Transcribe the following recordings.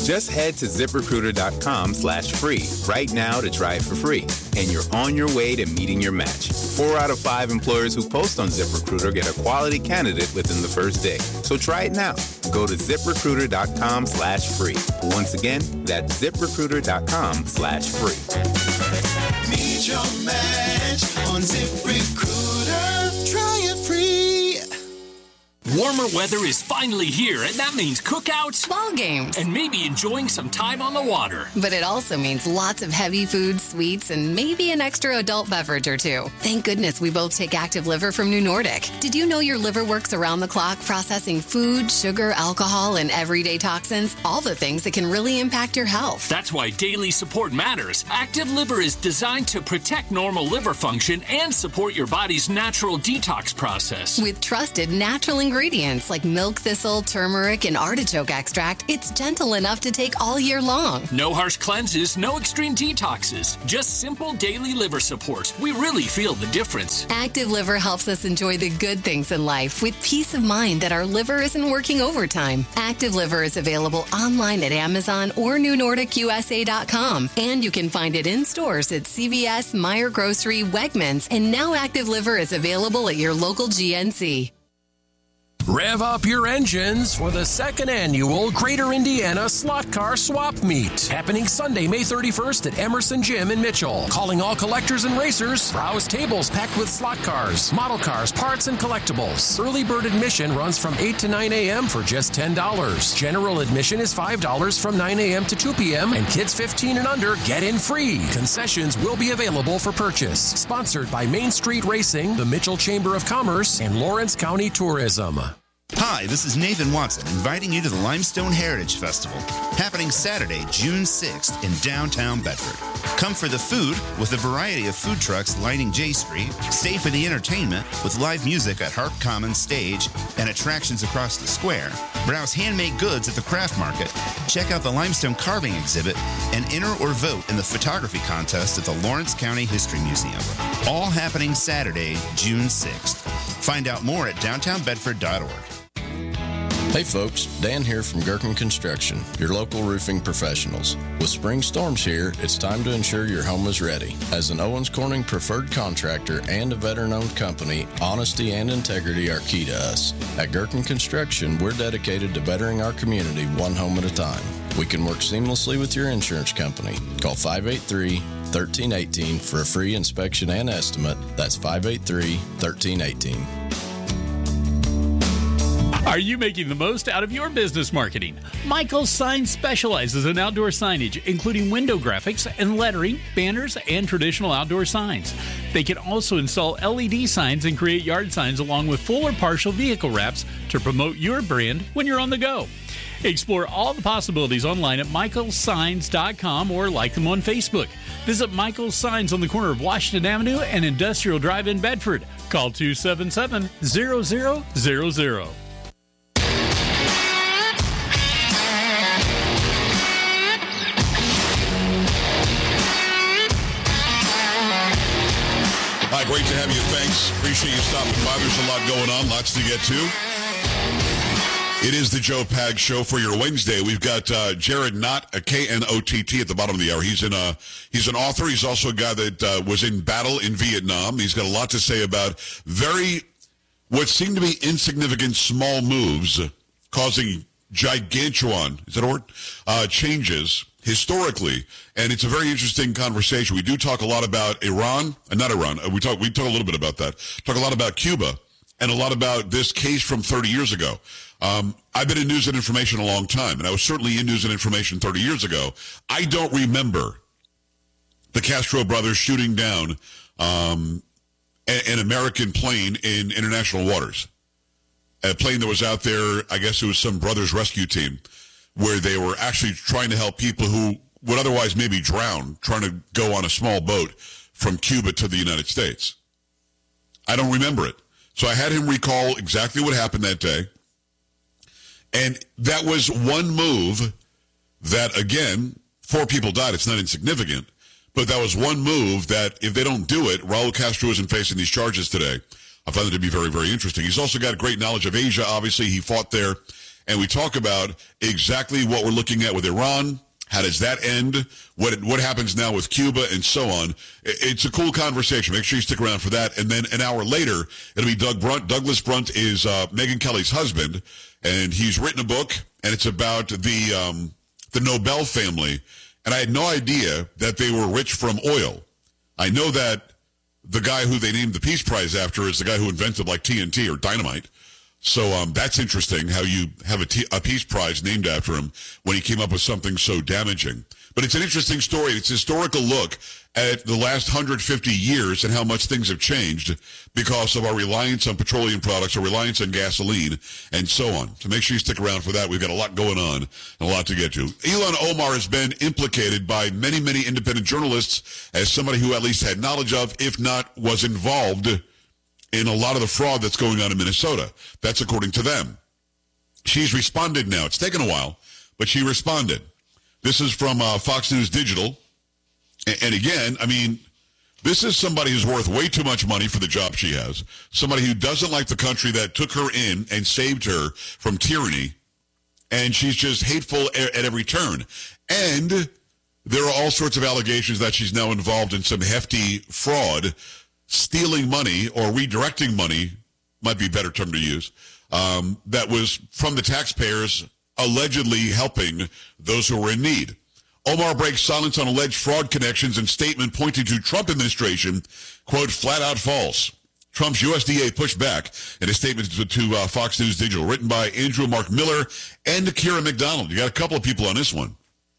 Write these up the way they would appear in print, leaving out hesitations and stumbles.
Just head to ZipRecruiter.com/free right now to try it for free. And you're on your way to meeting your match. 4 out of 5 employers who post on ZipRecruiter get a quality candidate within the first day. So try it now. Go to ZipRecruiter.com/free. Once again, that's ZipRecruiter.com/free. Meet your match on ZipRecruiter. Try it free. Warmer weather is finally here, and that means cookouts, ball games, and maybe enjoying some time on the water. But it also means lots of heavy food, sweets, and maybe an extra adult beverage or two. Thank goodness we both take Active Liver from New Nordic. Did you know your liver works around the clock processing food, sugar, alcohol, and everyday toxins? All the things that can really impact your health. That's why daily support matters. Active Liver is designed to protect normal liver function and support your body's natural detox process. With trusted natural ingredients like milk thistle, turmeric, and artichoke extract, it's gentle enough to take all year long. No harsh cleanses, no extreme detoxes, just simple daily liver support. We really feel the difference. Active Liver helps us enjoy the good things in life with peace of mind that our liver isn't working overtime. Active Liver is available online at Amazon or NewNordicUSA.com, and you can find it in stores at CVS, Meijer Grocery, Wegmans, and now Active Liver is available at your local GNC. Rev up your engines for the second annual Greater Indiana Slot Car Swap Meet, happening Sunday, May 31st at Emerson Gym in Mitchell. Calling all collectors and racers, browse tables packed with slot cars, model cars, parts, and collectibles. Early bird admission runs from 8 to 9 a.m. for just $10. General admission is $5 from 9 a.m. to 2 p.m., and kids 15 and under get in free. Concessions will be available for purchase. Sponsored by Main Street Racing, the Mitchell Chamber of Commerce, and Lawrence County Tourism. Hi, this is Nathan Watson inviting you to the Limestone Heritage Festival, happening Saturday, June 6th in downtown Bedford. Come for the food with a variety of food trucks lining J Street, stay for the entertainment with live music at Harp Commons Stage and attractions across the square, browse handmade goods at the craft market, check out the limestone carving exhibit, and enter or vote in the photography contest at the Lawrence County History Museum. All happening Saturday, June 6th. Find out more at downtownbedford.org. Hey folks, Dan here from Gherkin Construction, your local roofing professionals. With spring storms here, it's time to ensure your home is ready. As an Owens Corning preferred contractor and a veteran-owned company, honesty and integrity are key to us. At Gherkin Construction, we're dedicated to bettering our community one home at a time. We can work seamlessly with your insurance company. Call 583-1318 for a free inspection and estimate. That's 583-1318. Are you making the most out of your business marketing? Michael's Signs specializes in outdoor signage, including window graphics and lettering, banners, and traditional outdoor signs. They can also install LED signs and create yard signs along with full or partial vehicle wraps to promote your brand when you're on the go. Explore all the possibilities online at michaelsigns.com or like them on Facebook. Visit Michael's Signs on the corner of Washington Avenue and Industrial Drive in Bedford. Call 277-0000. Hi, great to have you. Thanks. Appreciate you stopping by. There's a lot going on, lots to get to. It is the Joe Pag Show for your Wednesday. We've got Jared Knott, a Knott, at the bottom of the hour. He's an author. He's also a guy that was in battle in Vietnam. He's got a lot to say about what seem to be insignificant small moves causing gigantuan, is that a word? Changes historically, and it's a very interesting conversation. We do talk a lot about Iran, not Iran. We talk a little bit about that. Talk a lot about Cuba, and a lot about this case from 30 years ago. I've been in news and information a long time, and I was certainly in news and information 30 years ago. I don't remember the Castro brothers shooting down an American plane in international waters. A plane that was out there, I guess it was some brothers rescue team, where they were actually trying to help people who would otherwise maybe drown, trying to go on a small boat from Cuba to the United States. I don't remember it. So I had him recall exactly what happened that day. And that was one move that, again, 4 people died. It's not insignificant. But that was one move that, if they don't do it, Raul Castro isn't facing these charges today. I find it to be very, very interesting. He's also got great knowledge of Asia. Obviously, he fought there and we talk about exactly what we're looking at with Iran. How does that end? What happens now with Cuba and so on? It's a cool conversation. Make sure you stick around for that. And then an hour later, it'll be Doug Brunt. Douglas Brunt is Megyn Kelly's husband, and he's written a book, and it's about the Nobel family. And I had no idea that they were rich from oil. I know that the guy who they named the Peace Prize after is the guy who invented like TNT or dynamite. So that's interesting how you have a Peace Prize named after him when he came up with something so damaging. But it's an interesting story. It's a historical look at the last 150 years and how much things have changed because of our reliance on petroleum products, our reliance on gasoline, and so on. So make sure you stick around for that. We've got a lot going on and a lot to get to. Ilhan Omar has been implicated by many, many independent journalists as somebody who at least had knowledge of, if not was involved in a lot of the fraud that's going on in Minnesota. That's according to them. She's responded now. It's taken a while, but she responded. This is from Fox News Digital. And again, I mean, this is somebody who's worth way too much money for the job she has. Somebody who doesn't like the country that took her in and saved her from tyranny. And she's just hateful at every turn. And there are all sorts of allegations that she's now involved in some hefty fraud, stealing money or redirecting money, might be a better term to use, that was from the taxpayers allegedly helping those who were in need. Omar breaks silence on alleged fraud connections and statement pointing to Trump administration, quote, flat out false. Trump's USDA pushed back in a statement to Fox News Digital, written by Andrew Mark Miller and Kira McDonald. You got a couple of people on this one.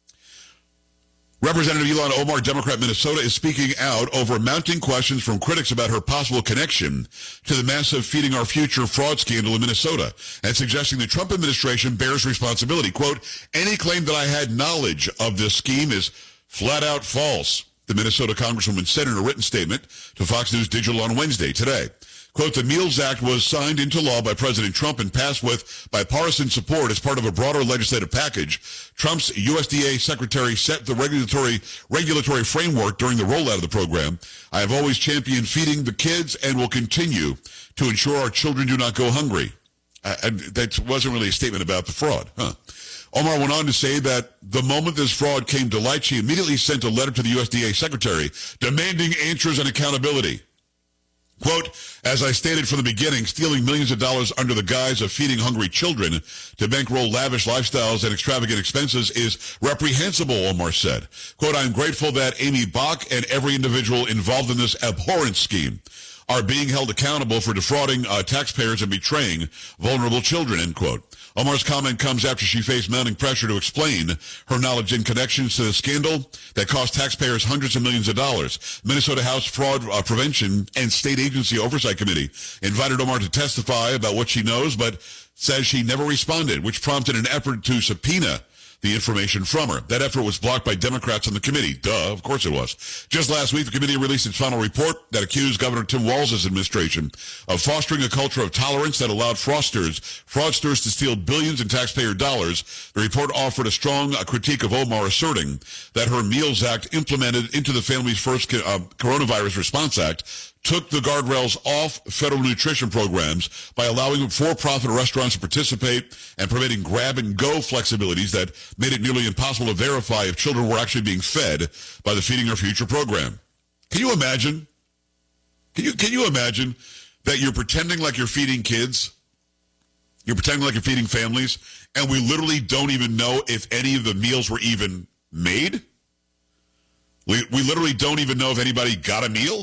Representative Ilhan Omar, Democrat Minnesota, is speaking out over mounting questions from critics about her possible connection to the massive Feeding Our Future fraud scandal in Minnesota and suggesting the Trump administration bears responsibility. Quote, any claim that I had knowledge of this scheme is flat out false, the Minnesota Congresswoman said in a written statement to Fox News Digital on Wednesday, today. Quote, the Meals Act was signed into law by President Trump and passed with bipartisan support as part of a broader legislative package. Trump's USDA secretary set the regulatory framework during the rollout of the program. I have always championed feeding the kids and will continue to ensure our children do not go hungry. That wasn't really a statement about the fraud, huh? Omar went on to say that the moment this fraud came to light, she immediately sent a letter to the USDA secretary demanding answers and accountability. Quote, as I stated from the beginning, stealing millions of dollars under the guise of feeding hungry children to bankroll lavish lifestyles and extravagant expenses is reprehensible, Omar said. Quote, I'm grateful that Amy Bach and every individual involved in this abhorrent scheme are being held accountable for defrauding taxpayers and betraying vulnerable children, end quote. Omar's comment comes after she faced mounting pressure to explain her knowledge in connections to the scandal that cost taxpayers hundreds of millions of dollars. Minnesota House Fraud Prevention and State Agency Oversight Committee invited Omar to testify about what she knows, but says she never responded, which prompted an effort to subpoena the information from her. That effort was blocked by Democrats on the committee. Duh, of course it was. Just last week, the committee released its final report that accused Governor Tim Walz's administration of fostering a culture of tolerance that allowed fraudsters to steal billions in taxpayer dollars. The report offered a strong critique of Omar, asserting that her Meals Act, implemented into the Family's First Coronavirus Response Act, took the guardrails off federal nutrition programs by allowing for-profit restaurants to participate and permitting grab-and-go flexibilities that made it nearly impossible to verify if children were actually being fed by the Feeding Our Future program. Can you imagine? Can you imagine that you're pretending like you're feeding kids? You're pretending like you're feeding families, and we literally don't even know if any of the meals were even made? We literally don't even know if anybody got a meal?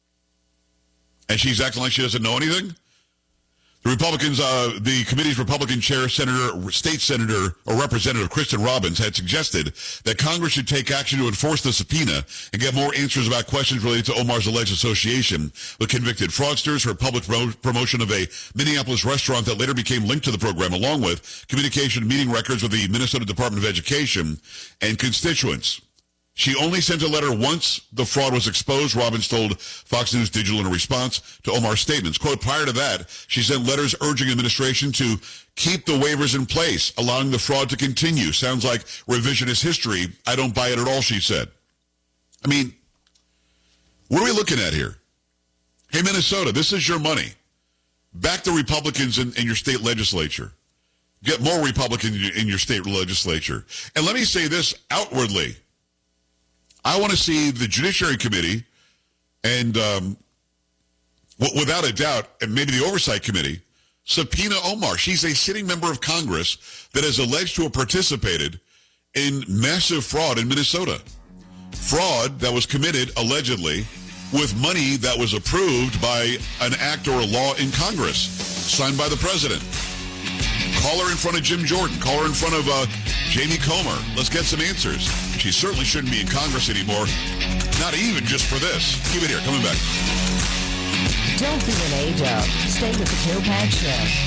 And she's acting like she doesn't know anything? The Republicans, the committee's Republican chair, State Senator or Representative Kristen Robbins, had suggested that Congress should take action to enforce the subpoena and get more answers about questions related to Omar's alleged association with convicted fraudsters, her public promotion of a Minneapolis restaurant that later became linked to the program, along with communication meeting records with the Minnesota Department of Education and constituents. She only sent a letter once the fraud was exposed, Robbins told Fox News Digital in a response to Omar's statements. Quote, prior to that, she sent letters urging administration to keep the waivers in place, allowing the fraud to continue. Sounds like revisionist history. I don't buy it at all, she said. I mean, what are we looking at here? Hey, Minnesota, this is your money. Back the Republicans in your state legislature. get more Republican in your state legislature. And let me say this outwardly. I want to see the Judiciary Committee and, without a doubt, and maybe the Oversight Committee, subpoena Omar. She's a sitting member of Congress that is alleged to have participated in massive fraud in Minnesota. Fraud that was committed, allegedly, with money that was approved by an act or a law in Congress, signed by the president. Call her in front of Jim Jordan. Call her in front of Jamie Comer. Let's get some answers. She certainly shouldn't be in Congress anymore, not even just for this. Keep it here. Coming back. Don't be an age out. Stay with the Joe Pag Show.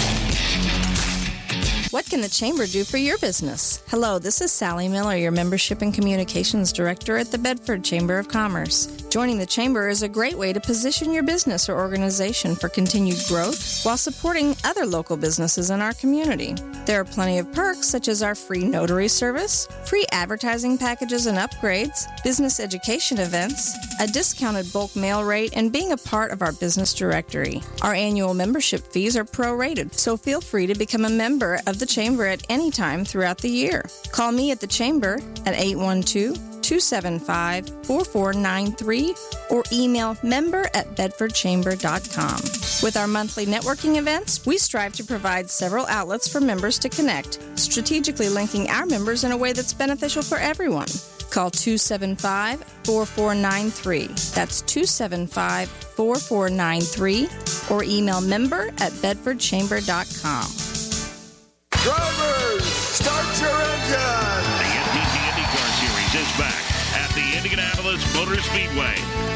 What can the Chamber do for your business? Hello, this is Sally Miller, your Membership and Communications Director at the Bedford Chamber of Commerce. Joining the Chamber is a great way to position your business or organization for continued growth while supporting other local businesses in our community. There are plenty of perks such as our free notary service, free advertising packages and upgrades, business education events, a discounted bulk mail rate, and being a part of our business directory. Our annual membership fees are prorated, so feel free to become a member of the Chamber at any time throughout the year. Call me at the Chamber at 812-275-4493 or email member@bedfordchamber.com. With our monthly networking events, we strive to provide several outlets for members to connect, strategically linking our members in a way that's beneficial for everyone. Call 275-4493. That's 275-4493 or email member@bedfordchamber.com. Drivers, start your engine! The NTT IndyCar Series is back at the Indianapolis Motor Speedway.